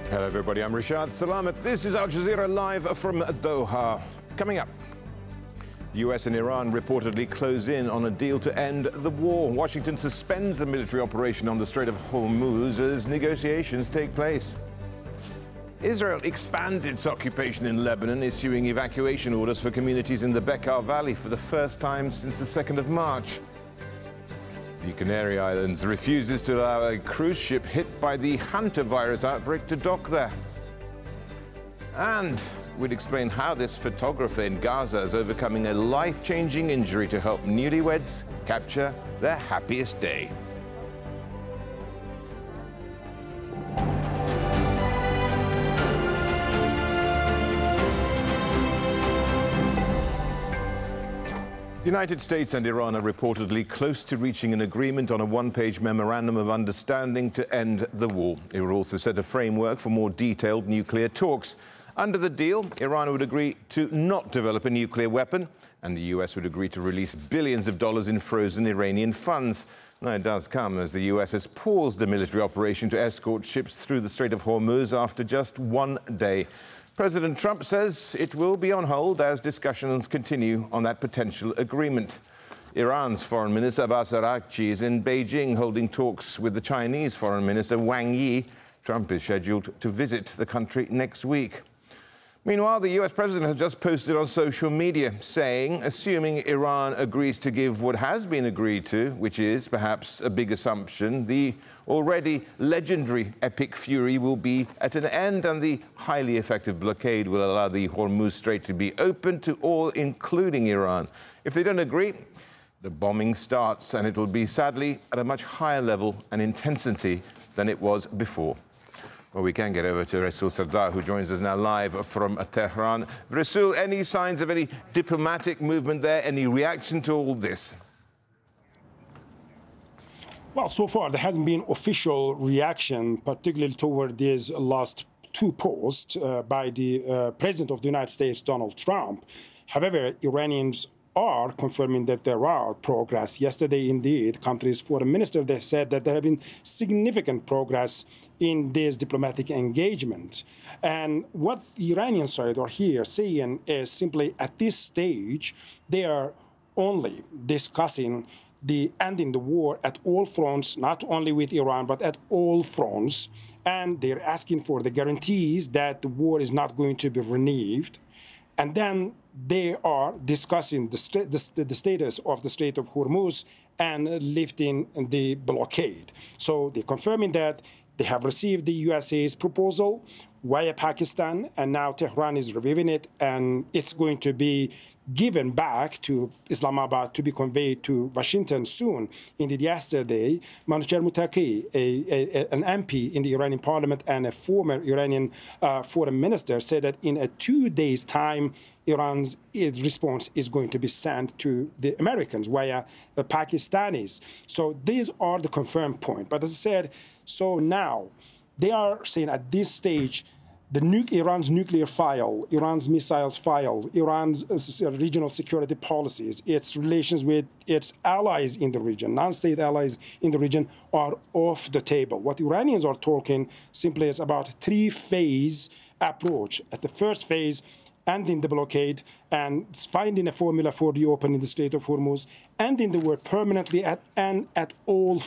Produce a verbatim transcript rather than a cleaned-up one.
Hello everybody, I'm Rashad Salamat. This is Al Jazeera live from Doha. Coming up, the U S and Iran reportedly close in on a deal to end the war. Washington suspends the military operation on the Strait of Hormuz as negotiations take place. Israel expanded its occupation in Lebanon, issuing evacuation orders for communities in the Bekaa Valley for the first time since the second of March. The Canary Islands refuses to allow a cruise ship hit by the hantavirus outbreak to dock there. And we'd explain how this photographer in Gaza is overcoming a life-changing injury to help newlyweds capture their happiest day. The United States and Iran are reportedly close to reaching an agreement on a one-page memorandum of understanding to end the war. It will also set a framework for more detailed nuclear talks. Under the deal, Iran would agree to not develop a nuclear weapon, and the U S would agree to release billions of dollars in frozen Iranian funds. Now, it does come as the U S has paused the military operation to escort ships through the Strait of Hormuz after just one day. President Trump says it will be on hold as discussions continue on that potential agreement. Iran's Foreign Minister Abbas Araghchi is in Beijing holding talks with the Chinese Foreign Minister Wang Yi. Trump is scheduled to visit the country next week. Meanwhile, the U S president has just posted on social media saying, assuming Iran agrees to give what has been agreed to, which is perhaps a big assumption, the already legendary Epic Fury will be at an end and the highly effective blockade will allow the Hormuz Strait to be open to all, including Iran. If they don't agree, the bombing starts, and it will be, sadly, at a much higher level and intensity than it was before. Well, we can get over to Rasul Sardar, who joins us now live from Tehran. Rasul, any signs of any diplomatic movement there? Any reaction to all this? Well, so far there hasn't been official reaction, particularly toward these last two posts uh, by the uh, President of the United States, Donald Trump. However, Iranians are confirming that there are progress. Yesterday, indeed, country's foreign minister, they said that there have been significant progress in this diplomatic engagement. And what the Iranian side are here saying is simply at this stage, they are only discussing the ending the war at all fronts, not only with Iran, but at all fronts. And they're asking for the guarantees that the war is not going to be renewed. And then they are discussing the, st the, the status of the Strait of Hormuz and lifting the blockade. So they're confirming that they have received the U S A's proposal via Pakistan, and now Tehran is reviewing it, and it's going to be given back to Islamabad to be conveyed to Washington soon. Indeed, yesterday, Manouchehr Mottaqi, a, a, an M P in the Iranian parliament and a former Iranian uh, foreign minister, said that in a two days' time, Iran's response is going to be sent to the Americans via the Pakistanis. So these are the confirmed points. But as I said, so now they are saying at this stage, the nu Iran's nuclear file, Iran's missiles file, Iran's uh, regional security policies, its relations with its allies in the region, non-state allies in the region, are off the table. What Iranians are talking simply is about three-phase approach. At the first phase, ending the blockade and finding a formula for reopening the Strait of Hormuz, ending the war permanently at, and at all